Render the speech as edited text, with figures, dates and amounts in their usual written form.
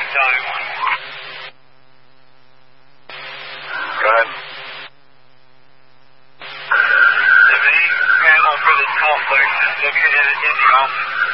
Charlie 1. Go ahead. 78 ammo for the complex is located in the office.